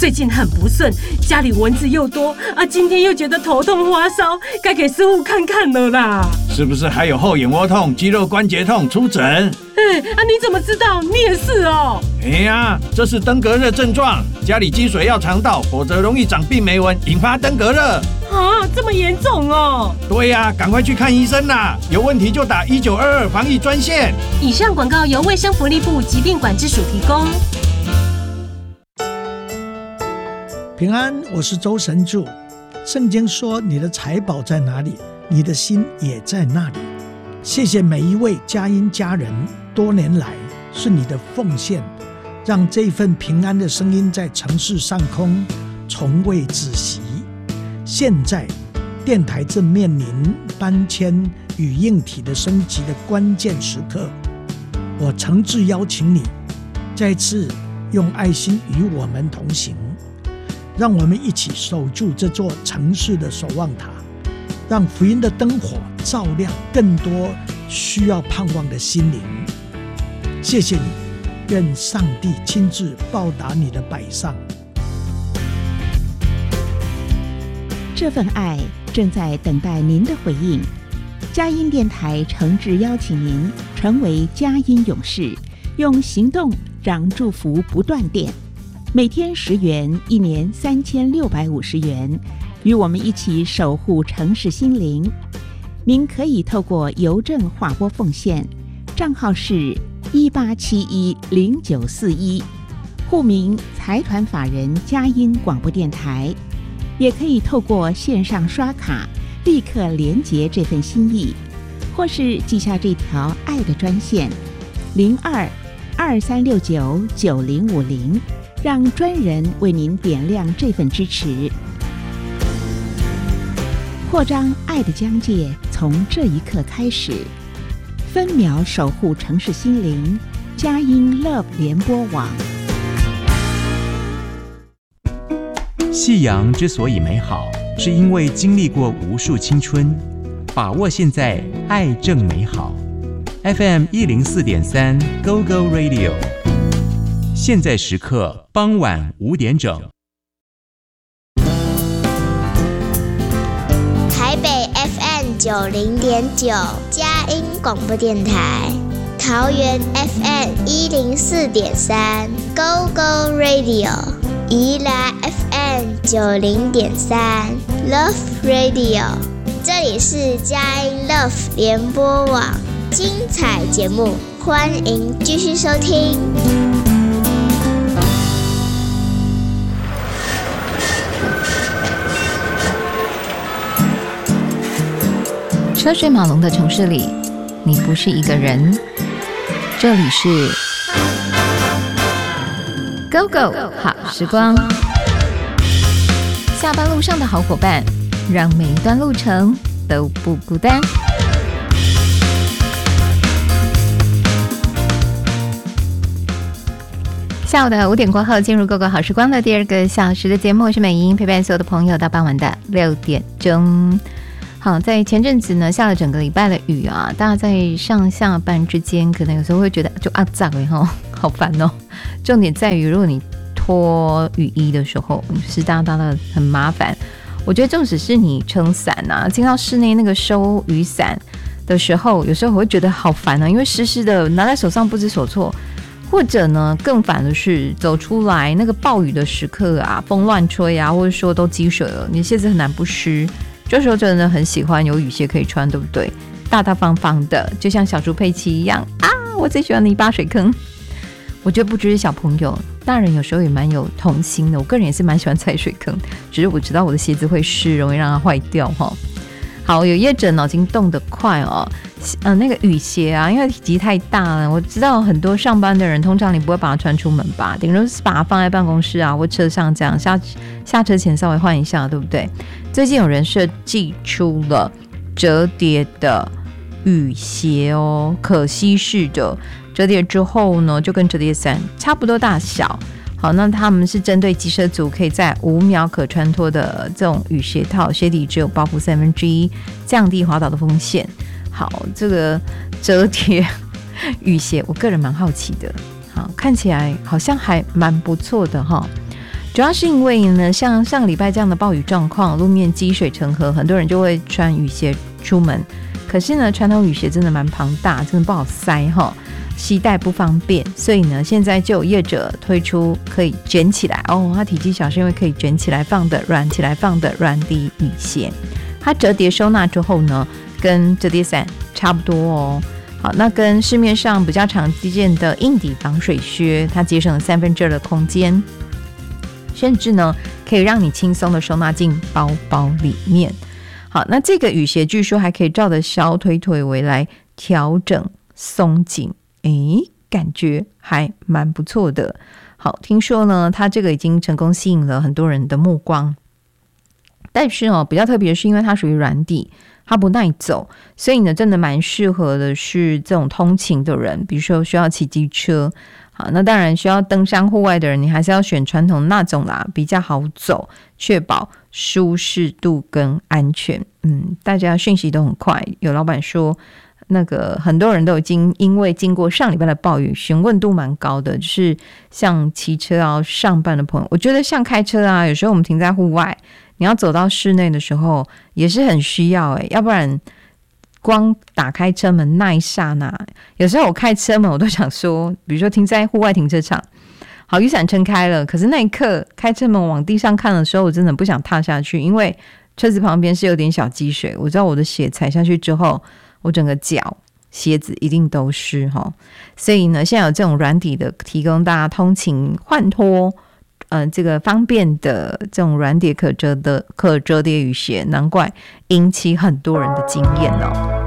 最近很不顺，家里蚊子又多啊，今天又觉得头痛发烧，该给师傅看看了啦。 是不是还有后眼窝痛、肌肉关节痛？出诊。 你怎么知道？你也是哦。 这是登革热症状，家里积水要肠道，否则容易长病媒蚊，引发登革热。 这么严重哦？ 对呀，赶快去看医生啦！有问题就打1922防疫专线。 以上广告由卫生福利部疾病管制署提供。 平安，我是周神助。圣经说，你的财宝在哪里，你的心也在那里。谢谢每一位佳音家人，多年来是你的奉献，让这份平安的声音在城市上空从未止息。现在电台正面临搬迁与硬体的升级的关键时刻，我诚挚邀请你再次用爱心与我们同行，让我们一起守住这座城市的守望塔，让福音的灯火照亮更多需要盼望的心灵。谢谢你，愿上帝亲自报答你的摆上。 这份爱正在等待您的回应。佳音电台诚挚邀请您成为佳音勇士，用行动让祝福不断电。每天10元，一年3650元，与我们一起守护城市心灵。您可以透过邮政划拨奉献，账号是18710941，户名财团法人佳音广播电台。也可以透过线上刷卡立刻连结这份心意，或是记下这条爱的专线0223699050，让专人为您点亮这份支持。扩张爱的疆界从这一刻开始，分秒守护城市心灵，佳音 Love 联播网。 夕阳之所以美好，是因为经历过无数青春。把握现在，爱正美好。FM 104.3 Go Go Radio， 现在时刻傍晚5点整。 台北 FM 90.9佳音广播电台，桃园 FM 104.3 Go Go Radio， 宜兰 FM 90.3 Love Radio， 这里是佳音 Love 联播网，精彩节目，欢迎继续收听。 车水马龙的城市里，你不是一个人。这里是 Go Go 好时光，下班路上的好伙伴，让每一段路程都不孤单。下午的5点过后，进入 Go Go 好时光的第2个小时的节目，我是美英，陪伴所有的朋友到傍晚的6点钟。好，在前阵子呢，下了整个礼拜的雨啊，大家在上下班之间，可能有时候会觉得就杂好烦哦。重点在于，如果你脱雨衣的时候，湿哒哒的很麻烦。我觉得纵使是你撑伞啊，进到室内那个收雨伞的时候，有时候我会觉得好烦啊，因为湿湿的拿在手上不知所措。或者呢，更烦的是走出来那个暴雨的时刻啊，风乱吹啊，或者说都积水了，你鞋子很难不湿。这时候真的很喜欢有雨鞋可以穿，对不对？大大方方的，就像小猪佩奇一样啊！我最喜欢泥巴水坑。我觉得不只是小朋友，大人有时候也蛮有童心的。我个人也是蛮喜欢踩水坑，只是我知道我的鞋子会湿，容易让它坏掉哈。好，有业者脑筋动得快哦。那个雨鞋啊，因为体积太大了，我知道很多上班的人，通常你不会把它穿出门吧？顶多是把它放在办公室啊或车上，这样下车前稍微换一下，对不对？最近有人设计出了折叠的雨鞋哦，可吸式的，折叠之后呢，就跟折叠伞差不多大小。好，那他们是针对机车族可以在5秒可穿脱的这种雨鞋套，鞋底只有包覆1/3，降低滑倒的风险。好，这个折叠雨鞋，我个人蛮好奇的。好，看起来好像还蛮不错的哈。 主要是因为呢，像上个礼拜这样的暴雨状况，路面积水成河，很多人就会穿雨鞋出门。可是呢，传统雨鞋真的蛮庞大，真的不好塞哈，携带不方便。所以呢，现在就有业者推出可以卷起来哦，它体积小是因为可以卷起来放的、软起来放的软底雨鞋。它折叠收纳之后呢，跟折叠伞差不多哦。好，那跟市面上比较常见的硬底防水靴，它节省了2/3的空间，甚至呢可以让你轻松的收纳进包包里面。好，那这个雨鞋据说还可以照着小腿腿围来调整松紧，感觉还蛮不错的。好，听说呢它这个已经成功吸引了很多人的目光。但是比较特别的是因为它属于软底，它不耐走，所以呢真的蛮适合的是这种通勤的人，比如说需要骑机车。好，那当然需要登山户外的人，你还是要选传统那种啦，比较好走，确保舒适度跟安全。大家讯息都很快，有老板说那个很多人都已经因为经过上礼拜的暴雨，询问度蛮高的，就是像骑车要上班的朋友，我觉得像开车啊，有时候我们停在户外，你要走到室内的时候也是很需要要不然光打开车门那一刹那，有时候我开车门我都想说，比如说停在户外停车场，好，雨伞撑开了，可是那一刻开车门往地上看的时候，我真的不想踏下去，因为车子旁边是有点小积水，我知道我的鞋踩下去之后，我整个脚鞋子一定都湿所以呢，现在有这种软底的提供大家通勤换脱这个方便的这种软底可折叠雨鞋，难怪引起很多人的惊艳